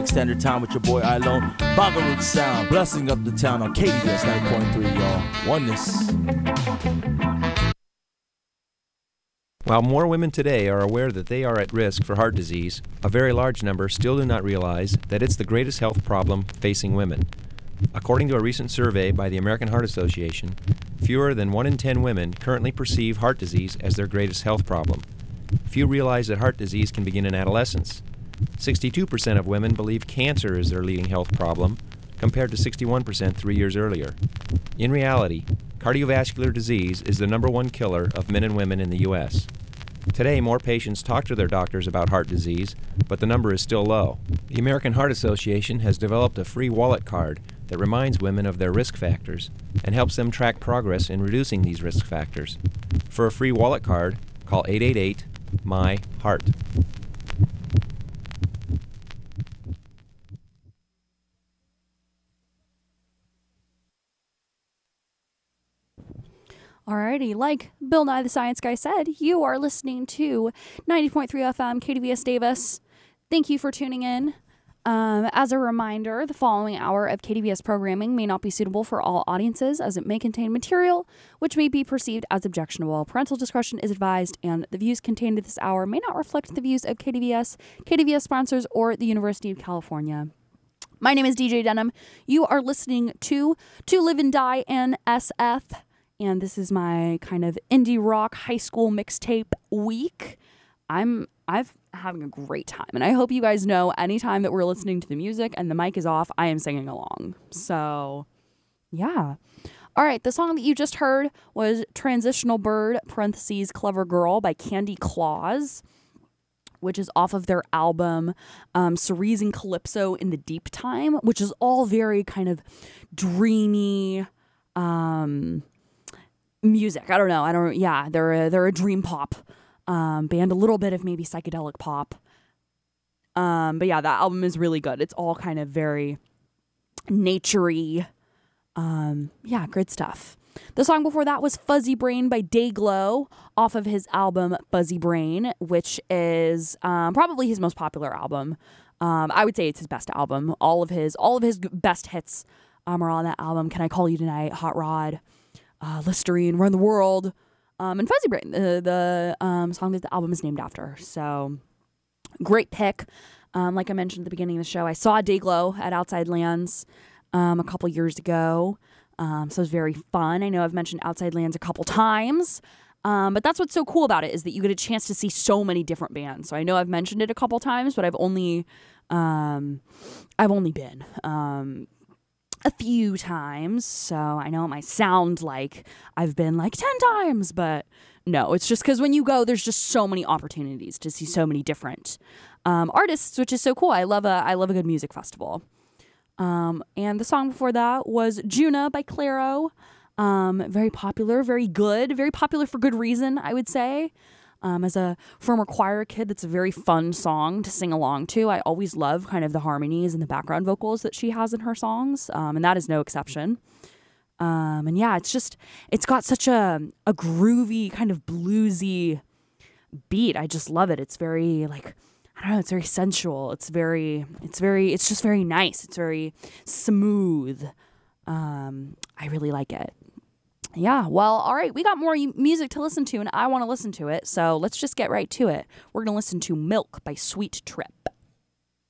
Extended time with your boy Ilone. Bagarut sound, blessing up the town on KDS 90.3, y'all. Oneness. While more women today are aware that they are at risk for heart disease, a very large number still do not realize that it's the greatest health problem facing women. According to a recent survey by the American Heart Association, fewer than 1 in 10 women currently perceive heart disease as their greatest health problem. Few realize that heart disease can begin in adolescence. 62% of women believe cancer is their leading health problem, compared to 61% 3 years earlier. In reality, cardiovascular disease is the #1 killer of men and women in the U.S. Today, more patients talk to their doctors about heart disease, but the number is still low. The American Heart Association has developed a free wallet card that reminds women of their risk factors and helps them track progress in reducing these risk factors. For a free wallet card, call 888-MY-HEART. Alrighty, like Bill Nye the Science Guy said, you are listening to 90.3 FM KDVS Davis. Thank you for tuning in. As a reminder, the following hour of KDVS programming may not be suitable for all audiences, as it may contain material which may be perceived as objectionable. Parental discretion is advised, and the views contained in this hour may not reflect the views of KDVS, KDVS sponsors, or the University of California. My name is DJ Denham. You are listening to Live and Die NSF. And this is my kind of indie rock high school mixtape week. I'm having a great time. And I hope you guys know anytime that we're listening to the music and the mic is off, I am singing along. So, yeah. All right, the song that you just heard was Transitional Bird, parentheses, Clever Girl by Candy Claus, which is off of their album Cerise and Calypso in the Deep Time, which is all very kind of dreamy, music. I don't know. Yeah, they're a dream pop band, a little bit of maybe psychedelic pop. But yeah, that album is really good. It's all kind of very naturey. Yeah, good stuff. The song before that was Fuzzy Brain by Dayglow off of his album Fuzzy Brain, which is probably his most popular album. I would say it's his best album. All of his best hits are on that album. Can I Call You Tonight, Hot Rod, Listerine, Run the World, and Fuzzy Brain, the song that the album is named after. So, great pick. Like I mentioned at the beginning of the show, I saw Dayglow at Outside Lands a couple years ago, so it was very fun. I know I've mentioned Outside Lands a couple times, but that's what's so cool about it, is that you get a chance to see so many different bands. So I know I've mentioned it a couple times, but I've only been a few times, so I know it might sound like I've been like 10 times, but no, it's just because when you go, there's just so many opportunities to see so many different artists, which is so cool. I love a good music festival. And the song before that was Juna by Clairo. Very popular, very good, very popular for good reason, I would say. As a former choir kid, that's a very fun song to sing along to. I always love kind of the harmonies and the background vocals that she has in her songs, and that is no exception. And yeah, it's got such a groovy, kind of bluesy beat. I just love it. It's very, like, I don't know, it's very sensual. It's just very nice. It's very smooth. I really like it. Yeah, well, all right, we got more music to listen to, and I want to listen to it, so let's just get right to it. We're going to listen to Milk by Sweet Trip.